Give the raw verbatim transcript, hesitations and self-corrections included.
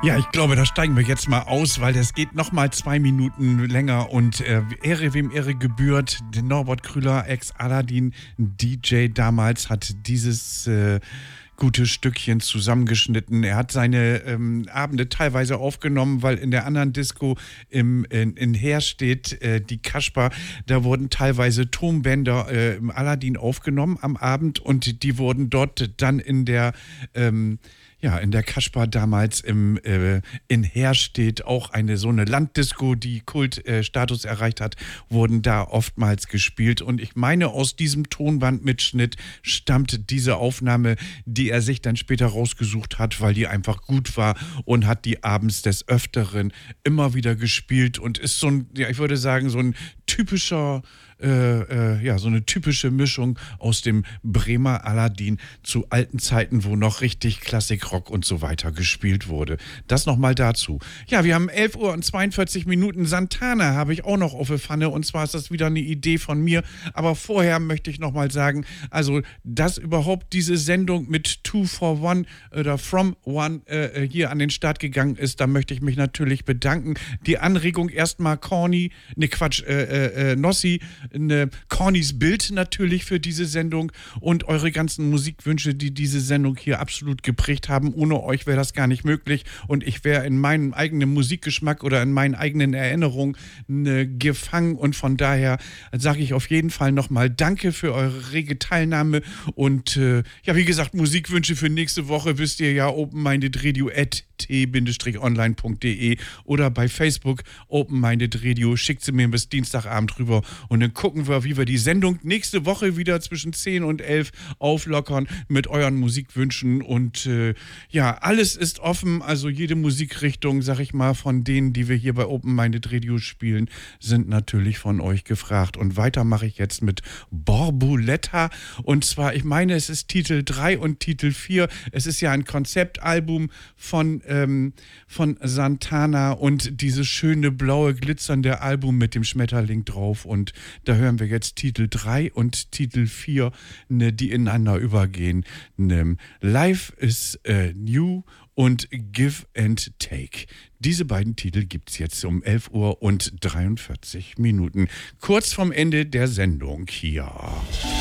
Ja, ich glaube, da steigen wir jetzt mal aus, weil das geht noch mal zwei Minuten länger und äh, Ehre wem Ehre gebührt. Der Norbert Krüller, Ex-Aladdin D J damals, hat dieses äh, gute Stückchen zusammengeschnitten. Er hat seine ähm, Abende teilweise aufgenommen, weil in der anderen Disco im, in, in Herstedt, äh, die Kasper, da wurden teilweise Tonbänder äh, im Aladdin aufgenommen am Abend und die wurden dort dann in der ähm, ja, in der Kasper damals im, äh, in Herstedt, auch eine so eine Landdisco, die Kultstatus äh, erreicht hat, wurden da oftmals gespielt. Und ich meine, aus diesem Tonbandmitschnitt stammt diese Aufnahme, die er sich dann später rausgesucht hat, weil die einfach gut war und hat die abends des Öfteren immer wieder gespielt und ist so ein, ja, ich würde sagen, so ein typischer Äh, äh, ja, so eine typische Mischung aus dem Bremer Aladdin zu alten Zeiten, wo noch richtig Klassikrock und so weiter gespielt wurde. Das nochmal dazu. Ja, wir haben elf Uhr und zweiundvierzig Minuten. Santana habe ich auch noch auf der Pfanne und zwar ist das wieder eine Idee von mir. Aber vorher möchte ich nochmal sagen, also, dass überhaupt diese Sendung mit Two for One oder From One äh, hier an den Start gegangen ist, da möchte ich mich natürlich bedanken. Die Anregung erstmal Corny, ne Quatsch, äh, äh, Nossi, eine Cornys Bild natürlich für diese Sendung und eure ganzen Musikwünsche, die diese Sendung hier absolut geprägt haben. Ohne euch wäre das gar nicht möglich und ich wäre in meinem eigenen Musikgeschmack oder in meinen eigenen Erinnerungen äh, gefangen und von daher sage ich auf jeden Fall nochmal Danke für eure rege Teilnahme und äh, ja, wie gesagt, Musikwünsche für nächste Woche wisst ihr ja, open-minded radio at t online punkt de oder bei Facebook Open-Minded Radio, schickt sie mir bis Dienstagabend rüber und dann gucken wir, wie wir die Sendung nächste Woche wieder zwischen zehn und elf auflockern mit euren Musikwünschen und äh, ja, alles ist offen, also jede Musikrichtung, sag ich mal, von denen, die wir hier bei Open-Minded Radio spielen, sind natürlich von euch gefragt und weiter mache ich jetzt mit Borboletta und zwar, ich meine, es ist Titel drei und Titel vier, es ist ja ein Konzeptalbum von ähm, von Santana und dieses schöne blaue glitzernde Album mit dem Schmetterling drauf und da hören wir jetzt Titel drei und Titel vier, ne, die ineinander übergehen. Ne, Life is äh, New und Give and Take. Diese beiden Titel gibt's jetzt um elf Uhr und dreiundvierzig Minuten. Kurz vom Ende der Sendung hier.